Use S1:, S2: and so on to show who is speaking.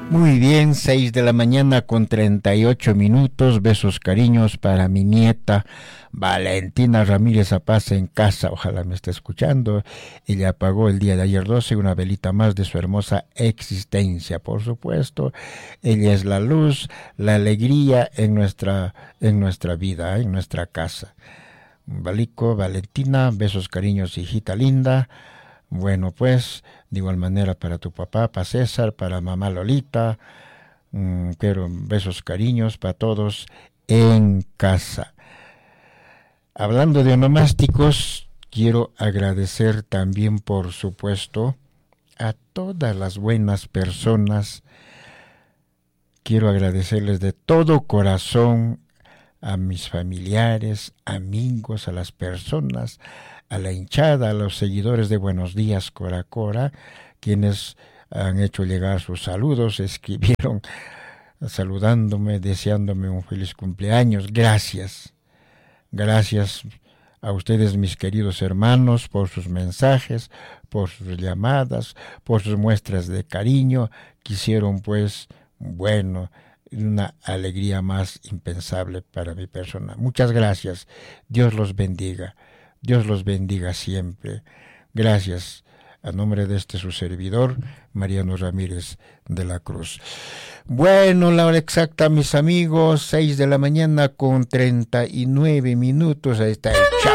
S1: Muy bien, 6 de la mañana con 38 minutos. Besos, cariños para mi nieta Valentina Ramírez Apaz en casa. Ojalá me esté escuchando. Ella apagó el día de ayer 12 una velita más de su hermosa existencia. Por supuesto, ella es la luz, la alegría en nuestra vida, en nuestra casa. Valico, Valentina, besos, cariños, hijita linda. Bueno, pues, de igual manera para tu papá, para César, para mamá Lolita, pero besos, cariños para todos en casa. Hablando de onomásticos, quiero agradecer también, por supuesto, a todas las buenas personas. Quiero agradecerles de todo corazón a mis familiares, amigos, a las personas, a la hinchada, a los seguidores de Buenos Días Cora Cora, quienes han hecho llegar sus saludos, escribieron saludándome, deseándome un feliz cumpleaños. Gracias, gracias a ustedes, mis queridos hermanos, por sus mensajes, por sus llamadas, por sus muestras de cariño, que hicieron pues, bueno, una alegría más impensable para mi persona. Muchas gracias. Dios los bendiga. Dios los bendiga siempre. Gracias. A nombre de su servidor, Mariano Ramírez de la Cruz. Bueno, la hora exacta, mis amigos, 6 de la mañana con 39 minutos. Ahí está el chat.